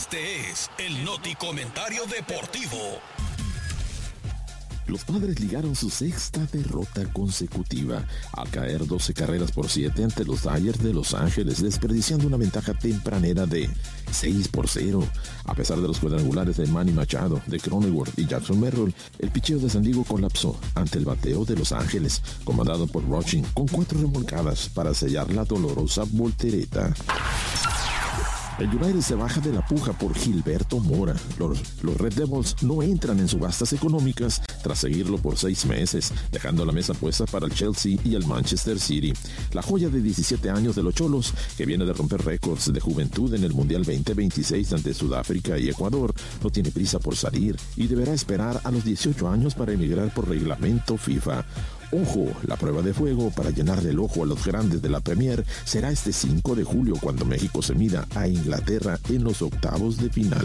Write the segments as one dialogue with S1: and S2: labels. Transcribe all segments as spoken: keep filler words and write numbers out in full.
S1: Este es el Noti Comentario Deportivo.
S2: Los Padres ligaron su sexta derrota consecutiva al caer doce carreras por siete ante los Dodgers de Los Ángeles, desperdiciando una ventaja tempranera de seis por cero. A pesar de los cuadrangulares de Manny Machado, de Cronenworth y Jackson Merrill, el picheo de San Diego colapsó ante el bateo de Los Ángeles, comandado por Rochin, con cuatro remolcadas para sellar la dolorosa voltereta. El United se baja de la puja por Gilberto Mora. Los, los Red Devils no entran en subastas económicas tras seguirlo por seis meses, dejando la mesa puesta para el Chelsea y el Manchester City. La joya de diecisiete años de los Cholos, que viene de romper récords de juventud en el Mundial veinte veintiséis ante Sudáfrica y Ecuador, no tiene prisa por salir y deberá esperar a los dieciocho años para emigrar por reglamento FIFA. Ojo, la prueba de fuego para llenarle el ojo a los grandes de la Premier será este cinco de julio cuando México se mida a Inglaterra en los octavos de final.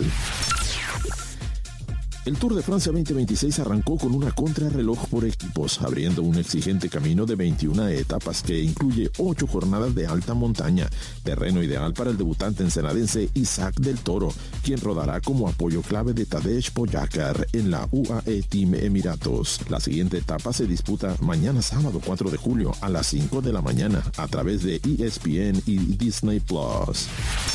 S2: El Tour de Francia veinte veintiséis arrancó con una contrarreloj por equipos, abriendo un exigente camino de veintiuna etapas que incluye ocho jornadas de alta montaña, terreno ideal para el debutante ensenadense Isaac del Toro, quien rodará como apoyo clave de Tadej Pogačar en la U A E Team Emiratos. La siguiente etapa se disputa mañana sábado cuatro de julio a las cinco de la mañana a través de E S P N y Disney Plus.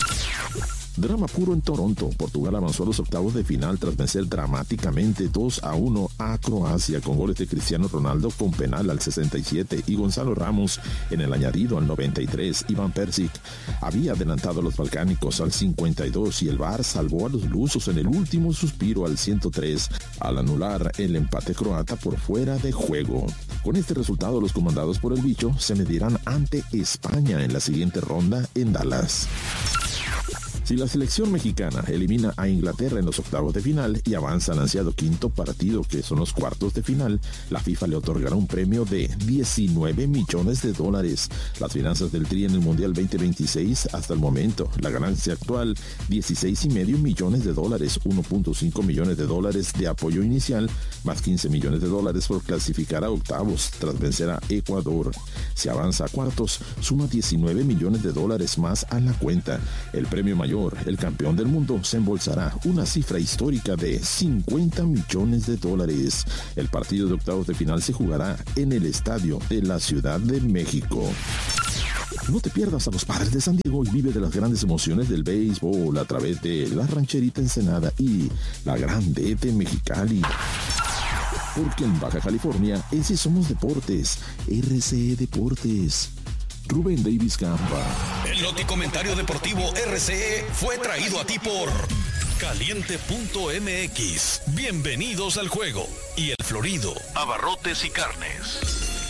S2: Drama puro en Toronto. Portugal avanzó a los octavos de final tras vencer dramáticamente dos a uno a Croacia con goles de Cristiano Ronaldo con penal al sesenta y siete y Gonzalo Ramos en el añadido al noventa y tres. Iván Persic había adelantado a los balcánicos al cincuenta y dos y el V A R salvó a los lusos en el último suspiro al ciento tres al anular el empate croata por fuera de juego. Con este resultado, los comandados por el bicho se medirán ante España en la siguiente ronda en Dallas. Si la selección mexicana elimina a Inglaterra en los octavos de final y avanza al ansiado quinto partido, que son los cuartos de final, la FIFA le otorgará un premio de diecinueve millones de dólares. Las finanzas del Tri en el Mundial veinte veintiséis hasta el momento, la ganancia actual, dieciséis y medio millones de dólares, uno punto cinco millones de dólares de apoyo inicial, más quince millones de dólares por clasificar a octavos tras vencer a Ecuador. Si avanza a cuartos, suma diecinueve millones de dólares más a la cuenta. El premio mayor, el campeón del mundo, se embolsará una cifra histórica de cincuenta millones de dólares. El partido de octavos de final se jugará en el estadio de la Ciudad de México. No te pierdas a los Padres de San Diego y vive de las grandes emociones del béisbol a través de la Rancherita Ensenada y la Grande de Mexicali. Porque en Baja California, ese somos deportes. R C E Deportes. Rubén Davis Campa.
S1: El Noti Comentario Deportivo R C E fue traído a ti por Caliente punto M X. Bienvenidos al juego. Y El Florido, abarrotes y carnes.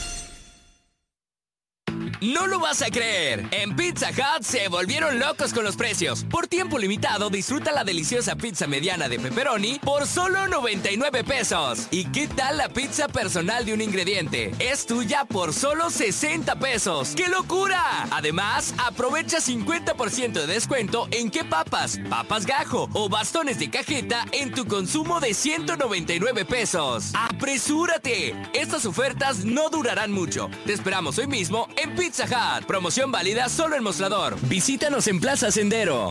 S3: No lo vas a creer. En Pizza Hut se volvieron locos con los precios. Por tiempo limitado, disfruta la deliciosa pizza mediana de pepperoni por solo noventa y nueve pesos. ¿Y qué tal la pizza personal de un ingrediente? Es tuya por solo sesenta pesos. ¡Qué locura! Además, aprovecha cincuenta por ciento de descuento en qué papas, papas gajo o bastones de cajeta en tu consumo de ciento noventa y nueve pesos. ¡Apresúrate! Estas ofertas no durarán mucho. Te esperamos hoy mismo en Pizza Pizza Hut. Promoción válida solo en Mostrador. Visítanos en Plaza Sendero.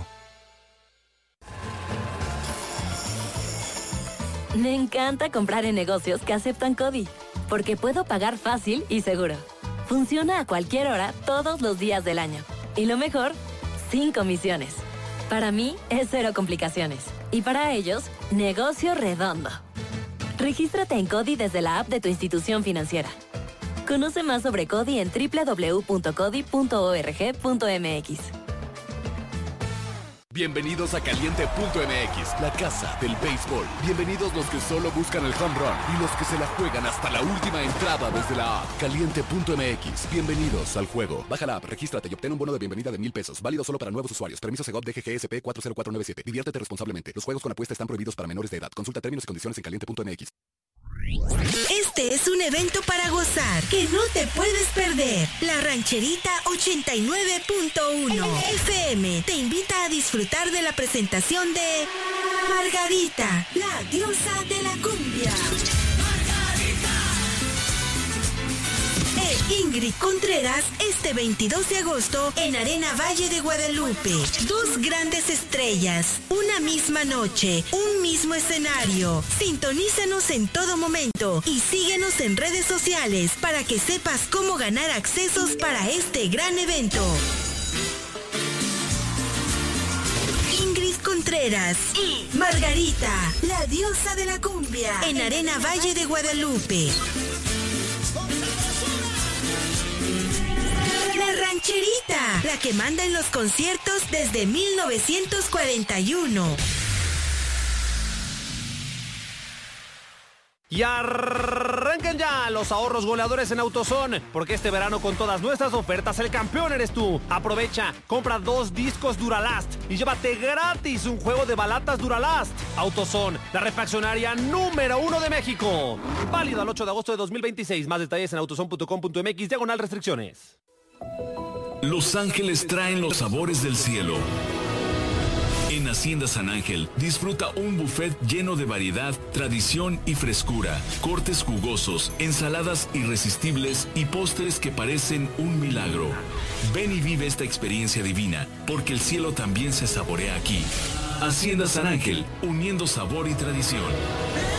S4: Me encanta comprar en negocios que aceptan CODI, porque puedo pagar fácil y seguro. Funciona a cualquier hora, todos los días del año. Y lo mejor, sin comisiones. Para mí, es cero complicaciones. Y para ellos, negocio redondo. Regístrate en CODI desde la app de tu institución financiera. Conoce más sobre CODI en doble u doble u doble u punto codi punto org punto m x.
S5: Bienvenidos a Caliente punto m x, la casa del béisbol. Bienvenidos los que solo buscan el home run y los que se la juegan hasta la última entrada desde la app. Caliente punto m x. Bienvenidos al juego. Baja la app, regístrate y obtén un bono de bienvenida de mil pesos. Válido solo para nuevos usuarios. Permiso Segov D G G S P cuatro cero cuatro nueve siete. Diviértete responsablemente. Los juegos con apuesta están prohibidos para menores de edad. Consulta términos y condiciones en Caliente punto m x.
S6: Este es un evento para gozar que no te puedes perder. La Rancherita ochenta y nueve punto uno F M te invita a disfrutar de la presentación de Margarita, la diosa de la cumbia. Margarita. Ingrid Contreras este veintidós de agosto en Arena Valle de Guadalupe. Dos grandes estrellas, una misma noche, un mismo escenario. Sintonízanos en todo momento y síguenos en redes sociales para que sepas cómo ganar accesos para este gran evento. Ingrid Contreras y Margarita, la diosa de la cumbia, en Arena Valle de Guadalupe. La Rancherita, la que manda en los conciertos desde mil novecientos cuarenta y uno.
S7: Y arranquen ya los ahorros goleadores en AutoZone, porque este verano con todas nuestras ofertas el campeón eres tú. Aprovecha, compra dos discos Duralast y llévate gratis un juego de balatas Duralast. AutoZone, la refaccionaria número uno de México. Válido al ocho de agosto de dos mil veintiséis. Más detalles en autozone punto com punto mx, diagonal restricciones.
S1: Los ángeles traen los sabores del cielo. En Hacienda San Ángel, disfruta un buffet lleno de variedad, tradición y frescura, cortes jugosos, ensaladas irresistibles y postres que parecen un milagro. Ven y vive esta experiencia divina, porque el cielo también se saborea aquí. Hacienda San Ángel, uniendo sabor y tradición.